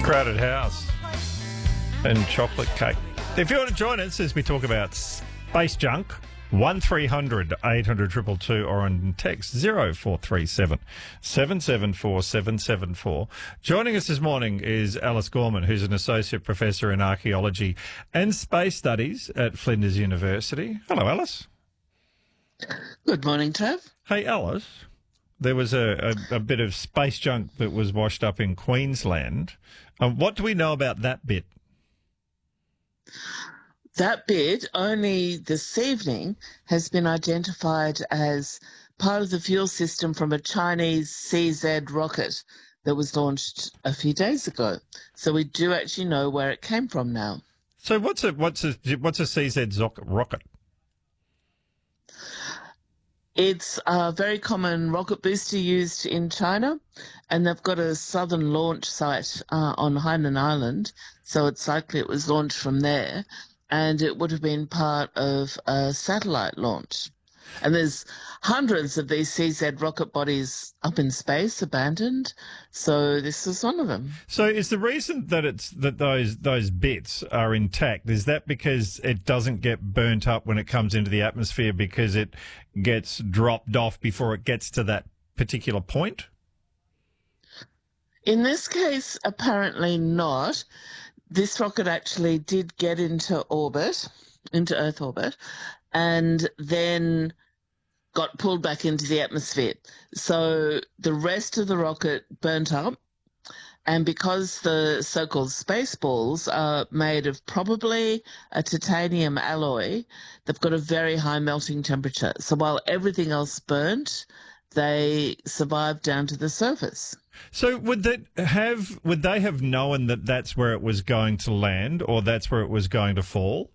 Crowded House and chocolate cake. If you want to join us as we talk about space junk, 1300 800 222 or on text 0437 774 774. Joining us this morning is Alice Gorman, who's an associate professor in archaeology and space studies at Flinders University. Hello, Alice. Good morning, Trav. Hey, Alice. There was a bit of space junk that was washed up in Queensland. What do we know about that bit? That bit, only this evening, has been identified as part of the fuel system from a Chinese CZ rocket that was launched a few days ago. So we do actually know where it came from now. So what's a CZ rocket? It's a very common rocket booster used in China, and they've got a southern launch site on Hainan Island, so it's likely it was launched from there, and it would have been part of a satellite launch. And there's hundreds of these CZ rocket bodies up in space, abandoned, so this is one of them. So is the reason that those bits are intact, is that because it doesn't get burnt up when it comes into the atmosphere because it gets dropped off before it gets to that particular point? In this case, apparently not. This rocket actually did get into orbit, into Earth orbit, and then got pulled back into the atmosphere. So the rest of the rocket burnt up, and because the so-called space balls are made of probably a titanium alloy, they've got a very high melting temperature. So while everything else burnt, they survived down to the surface. So would they have known that that's where it was going to land, or that's where it was going to fall?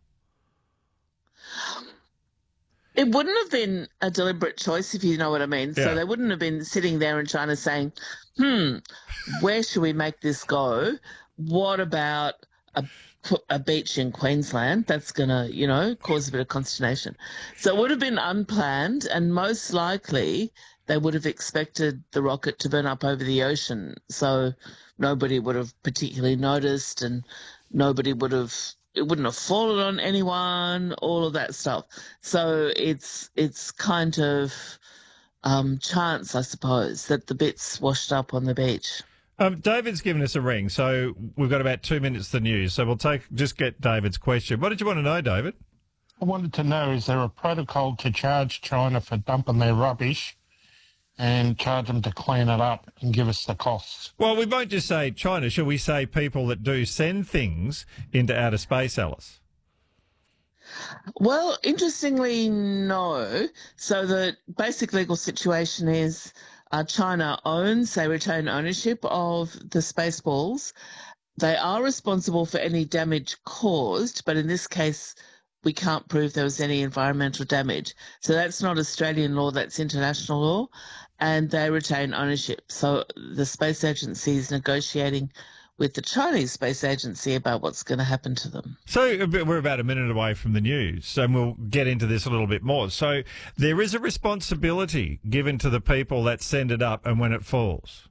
It wouldn't have been a deliberate choice, if you know what I mean. Yeah. So they wouldn't have been sitting there in China saying, where should we make this go? What about a beach in Queensland? That's going to, cause a bit of consternation. So it would have been unplanned, and most likely they would have expected the rocket to burn up over the ocean. So nobody would have particularly noticed, and it wouldn't have fallen on anyone, all of that stuff. So it's kind of chance, I suppose, that the bits washed up on the beach. David's given us a ring, so we've got about 2 minutes to the news. So we'll just get David's question. What did you want to know, David? I wanted to know, is there a protocol to charge China for dumping their rubbish and charge them to clean it up and give us the costs? Well, we won't just say China. Shall we say people that do send things into outer space, Alice? Well, interestingly, no. So the basic legal situation is China they retain ownership of the Spaceballs. They are responsible for any damage caused, but in this case, we can't prove there was any environmental damage. So that's not Australian law, that's international law, and they retain ownership. So the Space Agency is negotiating with the Chinese Space Agency about what's going to happen to them. So we're about a minute away from the news, and we'll get into this a little bit more. So there is a responsibility given to the people that send it up and when it falls.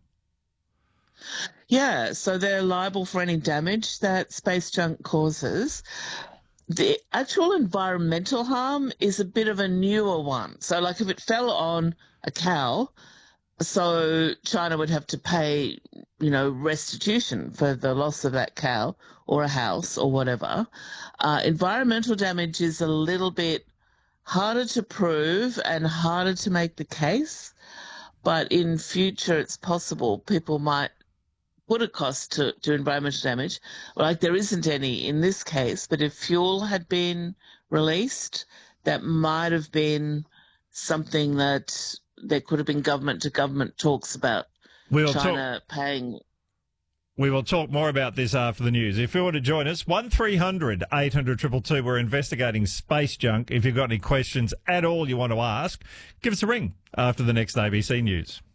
Yeah, so they're liable for any damage that space junk causes. The actual environmental harm is a bit of a newer one. So like if it fell on a cow, so China would have to pay, restitution for the loss of that cow or a house or whatever. Environmental damage is a little bit harder to prove and harder to make the case, but in future it's possible people might put a cost to environmental damage. Like there isn't any in this case, but if fuel had been released, that might have been something that there could have been government-to-government talks about China paying. We will talk more about this after the news. If you want to join us, 1300 800 222. We're investigating space junk. If you've got any questions at all you want to ask, give us a ring after the next ABC News.